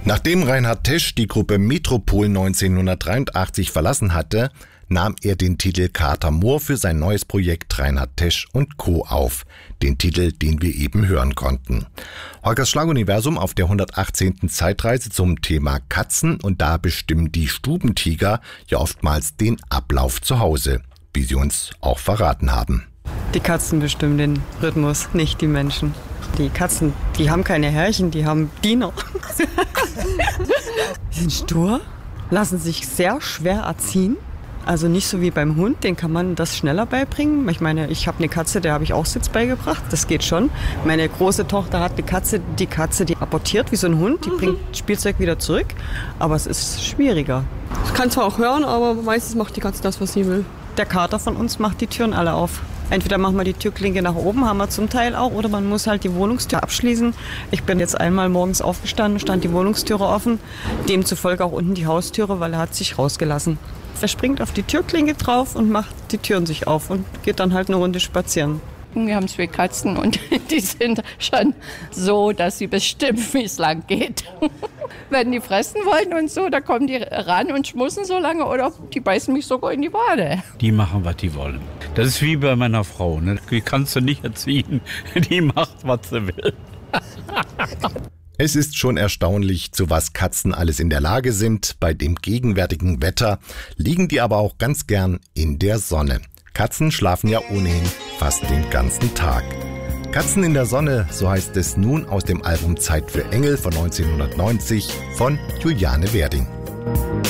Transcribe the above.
Nachdem Reinhard Tesch die Gruppe Metropol 1983 verlassen hatte, nahm er den Titel Kater Moor für sein neues Projekt Reinhard Tesch & Co. auf. Den Titel, den wir eben hören konnten. Holgers Schlaguniversum auf der 118. Zeitreise zum Thema Katzen, und da bestimmen die Stubentiger ja oftmals den Ablauf zu Hause, wie sie uns auch verraten haben. Die Katzen bestimmen den Rhythmus, nicht die Menschen. Die Katzen, die haben keine Herrchen, die haben Diener. Die sind stur, lassen sich sehr schwer erziehen. Also nicht so wie beim Hund, den kann man das schneller beibringen. Ich meine, ich habe eine Katze, der habe ich auch Sitz beigebracht, das geht schon. Meine große Tochter hat eine Katze, die apportiert wie so ein Hund, die bringt Spielzeug wieder zurück. Aber es ist schwieriger. Ich kann zwar auch hören, aber meistens macht die Katze das, was sie will. Der Kater von uns macht die Türen alle auf. Entweder machen wir die Türklinke nach oben, haben wir zum Teil auch, oder man muss halt die Wohnungstür abschließen. Ich bin jetzt einmal morgens aufgestanden, stand die Wohnungstüre offen, demzufolge auch unten die Haustüre, weil er hat sich rausgelassen. Er springt auf die Türklinke drauf und macht die Türen sich auf und geht dann halt eine Runde spazieren. Wir haben 2 Katzen und die sind schon so, dass sie bestimmen, wie es lang geht. Wenn die fressen wollen und so, da kommen die ran und schmussen so lange oder die beißen mich sogar in die Wade. Die machen, was die wollen. Das ist wie bei meiner Frau. Ne? Die kannst du nicht erziehen. Die macht, was sie will. Es ist schon erstaunlich, zu was Katzen alles in der Lage sind. Bei dem gegenwärtigen Wetter liegen die aber auch ganz gern in der Sonne. Katzen schlafen ja ohnehin fast den ganzen Tag. Katzen in der Sonne, so heißt es nun aus dem Album Zeit für Engel von 1990 von Juliane Werding.